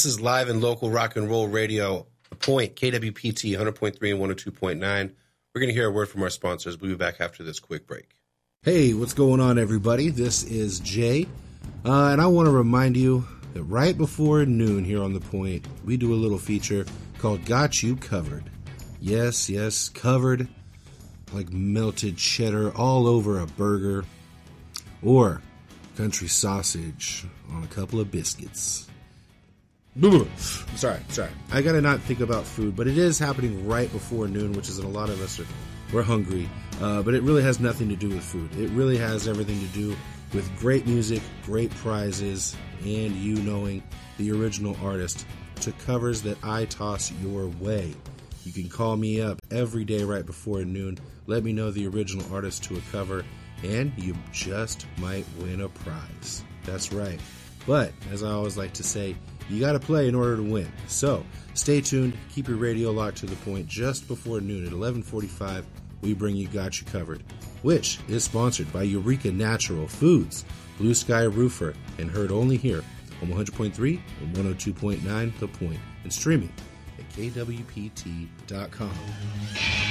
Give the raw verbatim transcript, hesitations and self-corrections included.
This is live and local rock and roll radio, The Point, K W P T, one hundred point three and one oh two point nine. We're going to hear a word from our sponsors. We'll be back after this quick break. Hey, what's going on, everybody? This is Jay, uh, and I want to remind you that right before noon here on The Point, we do a little feature called Got You Covered. Yes, yes, covered like melted cheddar all over a burger or country sausage on a couple of biscuits. Sorry, sorry. I gotta not think about food, but it is happening right before noon, which is that a lot of us are we're hungry. Uh, but it really has nothing to do with food. It really has everything to do with great music, great prizes, and you knowing the original artist to covers that I toss your way. You can call me up every day right before noon. Let me know the original artist to a cover, and you just might win a prize. That's right. But, as I always like to say, you got to play in order to win. So, stay tuned. Keep your radio locked to The Point. Just before noon at eleven forty-five, we bring you Got You Covered, which is sponsored by Eureka Natural Foods, Blue Sky Roofer, and heard only here on one hundred point three and one oh two point nine The Point, and streaming at K W P T dot com.